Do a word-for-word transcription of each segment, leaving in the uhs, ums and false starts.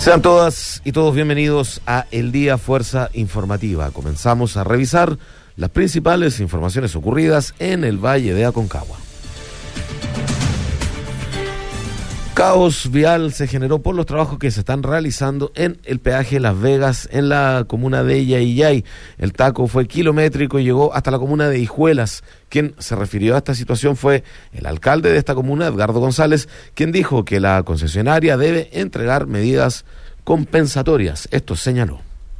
Sean todas y todos bienvenidos a El Día Fuerza Informativa. Comenzamos a revisar las principales informaciones ocurridas en el Valle de Aconcagua. Caos vial se generó por los trabajos que se están realizando en el peaje Las Vegas, en la comuna de Yayay. El taco fue kilométrico y llegó hasta la comuna de Hijuelas. Quien se refirió a esta situación fue el alcalde de esta comuna, Edgardo González, quien dijo que la concesionaria debe entregar medidas compensatorias. Esto señaló.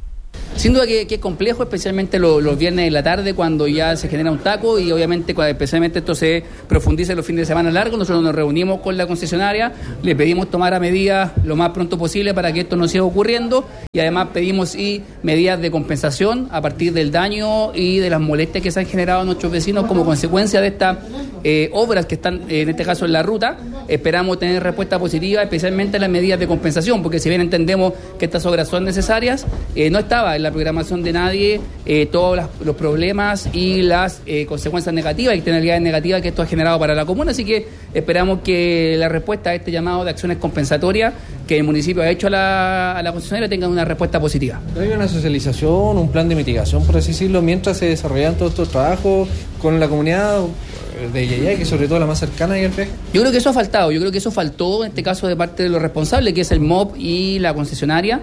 Sin duda que, que es complejo, especialmente los, los viernes de la tarde, cuando ya se genera un taco y obviamente cuando especialmente esto se profundiza en los fines de semana largos. Nosotros nos reunimos con la concesionaria, le pedimos tomar a medidas lo más pronto posible para que esto no siga ocurriendo, y además pedimos y medidas de compensación a partir del daño y de las molestias que se han generado a nuestros vecinos como consecuencia de estas eh, obras que están eh, en este caso en la ruta. Esperamos tener respuesta positiva, especialmente en las medidas de compensación, porque si bien entendemos que estas obras son necesarias, eh, no estaba en la programación de nadie eh, todos las, los problemas y las eh, consecuencias negativas y externalidades negativas que esto ha generado para la comuna. Así que esperamos que la respuesta a este llamado de acciones compensatorias que el municipio ha hecho a la, a la concesionaria tenga una respuesta positiva. ¿Hay una socialización, un plan de mitigación, por así decirlo, mientras se desarrollan todos estos trabajos con la comunidad de Yayay, que sobre todo la más cercana y el peaje? Yo creo que eso ha faltado, yo creo que eso faltó en este caso de parte de los responsables, que es el M O P y la concesionaria.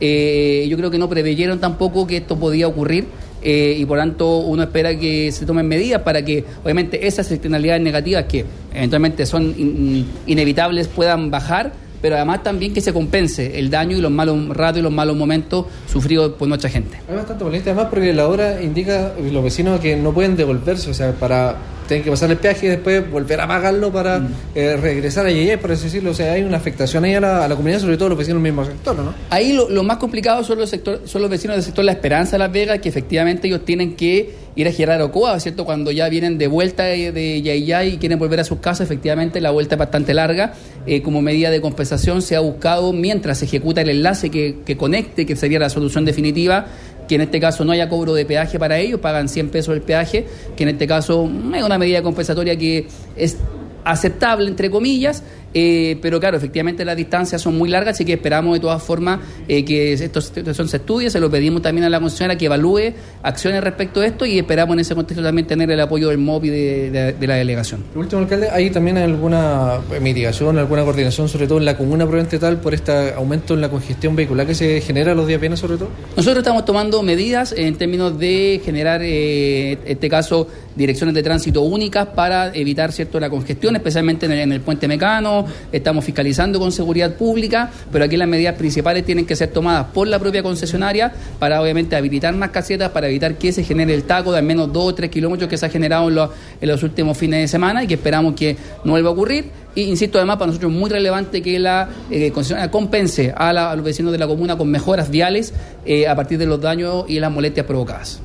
Eh, yo creo que no preveyeron tampoco que esto podía ocurrir. Eh, y por tanto uno espera que se tomen medidas para que obviamente esas externalidades negativas que eventualmente son in, inevitables puedan bajar, pero además también que se compense el daño y los malos ratos y los malos momentos sufridos por nuestra gente. Hay bastante molestia además porque la obra indica a los vecinos que no pueden devolverse, o sea, para tienen que pasar el peaje y después volver a pagarlo para mm. eh, regresar a Yayay, por así decirlo. O sea, hay una afectación ahí a la, a la comunidad, sobre todo los vecinos del mismo sector, ¿no? Ahí lo, lo más complicado son los sector, son los vecinos del sector La Esperanza de Las Vegas, que efectivamente ellos tienen que ir a Gerardo Ocoa, ¿cierto? Cuando ya vienen de vuelta de, de Yayay y quieren volver a sus casas, efectivamente la vuelta es bastante larga. Eh, como medida de compensación se ha buscado, mientras se ejecuta el enlace que, que conecte, que sería la solución definitiva, que en este caso no haya cobro de peaje para ellos, pagan cien pesos el peaje, que en este caso es una medida compensatoria que es aceptable, entre comillas, eh, pero claro, efectivamente las distancias son muy largas, así que esperamos de todas formas eh, que esto, esto se estudie, se lo pedimos también a la concesionaria que evalúe acciones respecto a esto y esperamos en ese contexto también tener el apoyo del M O P y de, de, de la delegación. Por último, alcalde, ¿hay también alguna mitigación, alguna coordinación, sobre todo en la comuna probablemente tal, por este aumento en la congestión vehicular que se genera los días viernes sobre todo? Nosotros estamos tomando medidas en términos de generar, eh, en este caso, direcciones de tránsito únicas para evitar, cierto, la congestión, especialmente en el, en el puente Mecano. Estamos fiscalizando con seguridad pública, pero aquí las medidas principales tienen que ser tomadas por la propia concesionaria para obviamente habilitar más casetas, para evitar que se genere el taco de al menos dos o tres kilómetros que se ha generado en los, en los últimos fines de semana y que esperamos que no vuelva a ocurrir. Y insisto, además para nosotros es muy relevante que la eh, concesionaria compense a, la, a los vecinos de la comuna con mejoras viales eh, a partir de los daños y las molestias provocadas.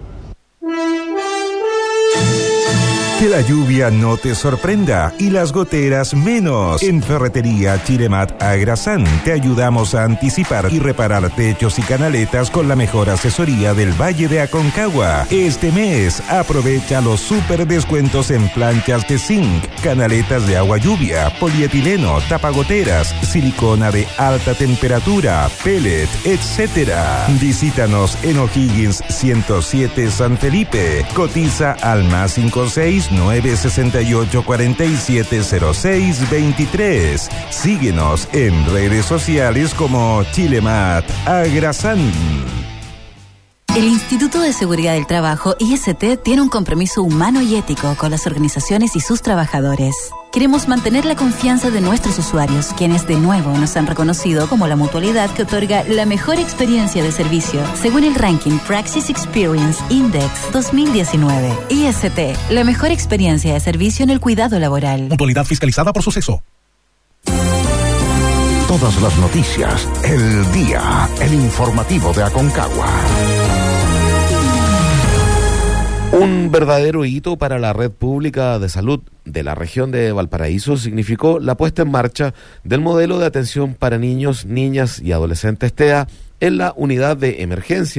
Que la lluvia no te sorprenda y las goteras menos. En Ferretería Chilemat Agrasán te ayudamos a anticipar y reparar techos y canaletas con la mejor asesoría del Valle de Aconcagua. Este mes aprovecha los super descuentos en planchas de zinc, canaletas de agua lluvia, polietileno, tapagoteras, silicona de alta temperatura, pellet, etcétera. Visítanos en O'Higgins ciento siete San Felipe. Cotiza al más cinco seis nueve seis ocho cuatro siete cero seis veintitrés. Síguenos en redes sociales como Chilemat Agrasán. El Instituto de Seguridad del Trabajo, I S T, tiene un compromiso humano y ético con las organizaciones y sus trabajadores. Queremos mantener la confianza de nuestros usuarios, quienes de nuevo nos han reconocido como la mutualidad que otorga la mejor experiencia de servicio, según el ranking Praxis Experience Index dos mil diecinueve. I S T, la mejor experiencia de servicio en el cuidado laboral. Mutualidad fiscalizada por Suceso. Todas las noticias, el día, el informativo de Aconcagua. Un verdadero hito para la red pública de salud de la región de Valparaíso significó la puesta en marcha del modelo de atención para niños, niñas y adolescentes T E A en la unidad de emergencia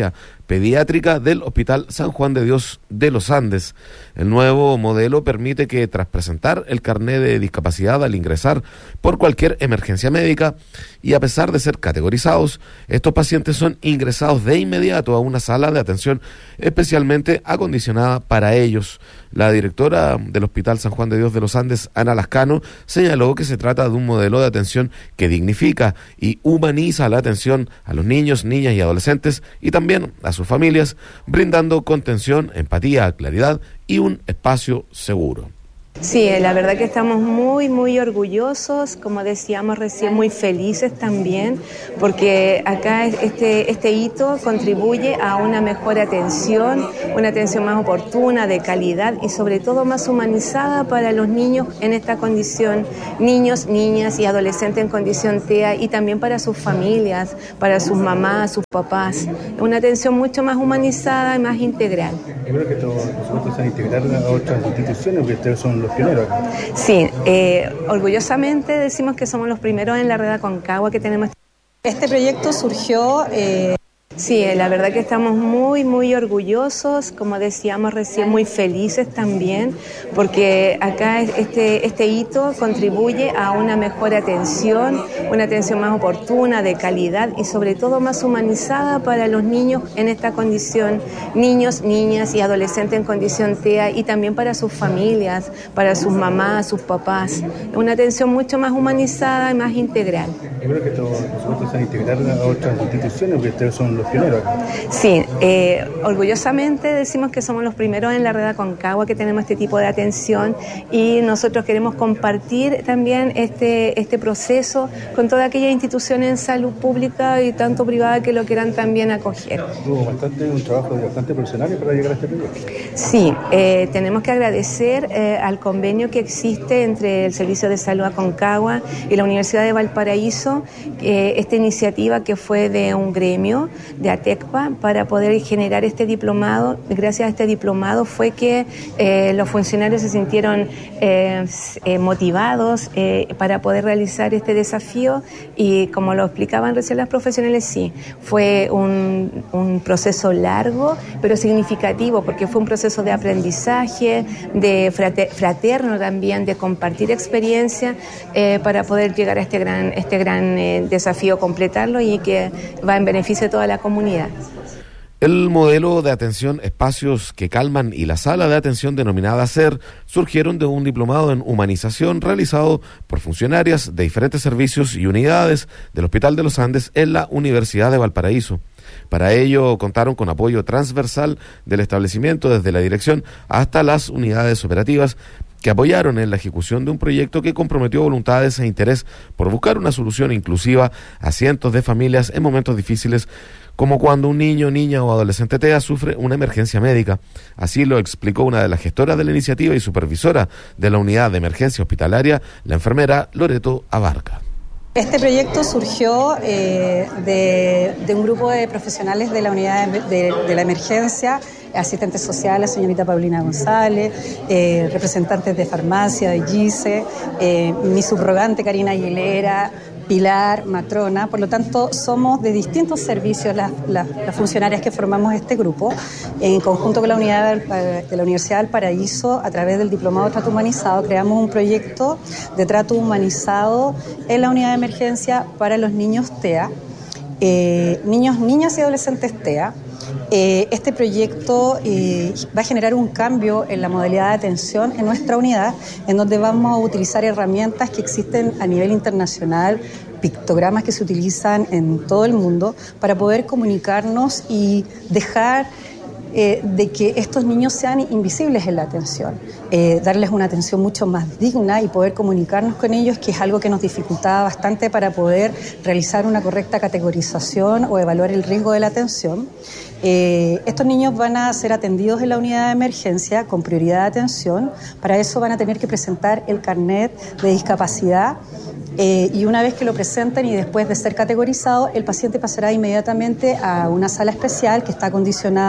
pediátrica del Hospital San Juan de Dios de los Andes. El nuevo modelo permite que tras presentar el carnet de discapacidad al ingresar por cualquier emergencia médica y a pesar de ser categorizados, estos pacientes son ingresados de inmediato a una sala de atención especialmente acondicionada para ellos. La directora del Hospital San Juan de Dios de los Andes, Ana Lascano, señaló que se trata de un modelo de atención que dignifica y humaniza la atención a los niños, niñas y adolescentes y también a sus familias, brindando contención, empatía, claridad y un espacio seguro. Sí, la verdad que estamos muy, muy orgullosos, como decíamos recién, muy felices también, porque acá este, este hito contribuye a una mejor atención, una atención más oportuna, de calidad y sobre todo más humanizada para los niños en esta condición, niños, niñas y adolescentes en condición T E A y también para sus familias, para sus mamás, sus papás. Una atención mucho más humanizada y más integral. Yo creo que esto, por supuesto, se va a integrar a otras instituciones, porque ustedes son los pioneros acá. Sí, eh, orgullosamente decimos que somos los primeros en la red Aconcagua que tenemos. Este proyecto surgió... Eh... Sí, la verdad que estamos muy, muy orgullosos, como decíamos recién, muy felices también, porque acá este, este hito contribuye a una mejor atención, una atención más oportuna, de calidad y sobre todo más humanizada para los niños en esta condición, niños, niñas y adolescentes en condición T E A y también para sus familias, para sus mamás, sus papás. Una atención mucho más humanizada y más integral. Yo creo que esto, por supuesto, se va a integrar a otras instituciones, porque ustedes son los pioneros acá. Sí, eh, orgullosamente decimos que somos los primeros en la red Aconcagua que tenemos este tipo de atención y nosotros queremos compartir también este, este proceso con todas aquellas instituciones en salud pública y tanto privada que lo quieran también acoger. Hubo bastante, un trabajo de bastante profesionales para llegar a este proyecto. Sí, eh, tenemos que agradecer eh, al convenio que existe entre el Servicio de Salud Aconcagua y la Universidad de Valparaíso, eh, esta iniciativa que fue de un gremio de ATECPA para poder generar este diplomado. Gracias a este diplomado fue que eh, los funcionarios se sintieron eh, eh, motivados eh, para poder realizar este desafío y como lo explicaban recién las profesionales, sí, fue un, un proceso largo pero significativo porque fue un proceso de aprendizaje, de fraterno también, de compartir experiencia eh, para poder llegar a este gran, este gran eh, desafío, completarlo y que va en beneficio de toda la comunidad. El modelo de atención Espacios que Calman y la sala de atención denominada SER surgieron de un diplomado en humanización realizado por funcionarias de diferentes servicios y unidades del Hospital de los Andes en la Universidad de Valparaíso. Para ello contaron con apoyo transversal del establecimiento desde la dirección hasta las unidades operativas que apoyaron en la ejecución de un proyecto que comprometió voluntades e interés por buscar una solución inclusiva a cientos de familias en momentos difíciles, como cuando un niño, niña o adolescente T E A sufre una emergencia médica. Así lo explicó una de las gestoras de la iniciativa y supervisora de la unidad de emergencia hospitalaria, la enfermera Loreto Abarca. Este proyecto surgió eh, de, de un grupo de profesionales de la unidad de, de, de la emergencia, asistentes sociales, señorita Paulina González, eh, representantes de farmacia, de GICE, eh, mi subrogante Karina Aguilera, Pilar, Matrona. Por lo tanto, somos de distintos servicios las, las, las funcionarias que formamos este grupo, en conjunto con la unidad de la Universidad de Valparaíso, a través del Diplomado de Trato Humanizado, creamos un proyecto de trato humanizado en la unidad de emergencia para los niños T E A, eh, niños, niñas y adolescentes T E A. Eh, este proyecto eh, va a generar un cambio en la modalidad de atención en nuestra unidad, en donde vamos a utilizar herramientas que existen a nivel internacional, pictogramas que se utilizan en todo el mundo, para poder comunicarnos y dejar Eh, de que estos niños sean invisibles en la atención, eh, darles una atención mucho más digna y poder comunicarnos con ellos, que es algo que nos dificultaba bastante para poder realizar una correcta categorización o evaluar el riesgo de la atención. Eh, estos niños van a ser atendidos en la unidad de emergencia con prioridad de atención. Para eso van a tener que presentar el carnet de discapacidad. Eh, y una vez que lo presenten y después de ser categorizado, el paciente pasará inmediatamente a una sala especial que está acondicionada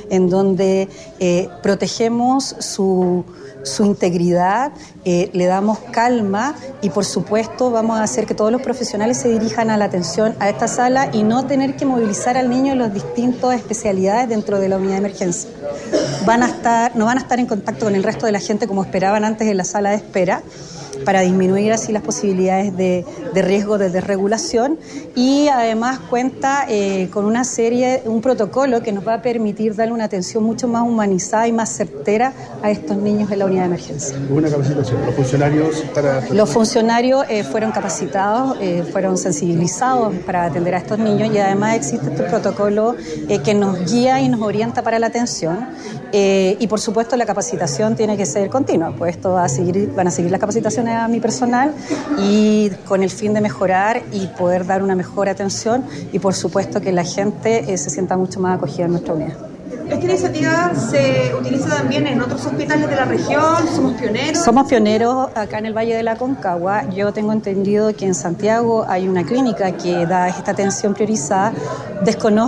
en donde eh, protegemos su, su integridad, eh, le damos calma y por supuesto vamos a hacer que todos los profesionales se dirijan a la atención a esta sala y no tener que movilizar al niño en las distintas especialidades dentro de la unidad de emergencia. Van a estar, no van a estar en contacto con el resto de la gente como esperaban antes en la sala de espera, para disminuir así las posibilidades de, de riesgo de desregulación, y además cuenta eh, con una serie, un protocolo que nos va a permitir darle una atención mucho más humanizada y más certera a estos niños en la unidad de emergencia. Una capacitación, los funcionarios para... Los funcionarios eh, fueron capacitados, eh, fueron sensibilizados para atender a estos niños, y además existe este protocolo eh, que nos guía y nos orienta para la atención, eh, y por supuesto la capacitación tiene que ser continua, pues esto va a seguir, van a seguir las capacitaciones a mi personal y con el fin de mejorar y poder dar una mejor atención y por supuesto que la gente eh, se sienta mucho más acogida en nuestra unidad. ¿Esta iniciativa se utiliza también en otros hospitales de la región? ¿Somos pioneros? Somos pioneros acá en el Valle de la Aconcagua. Yo tengo entendido que en Santiago hay una clínica que da esta atención priorizada. Desconozco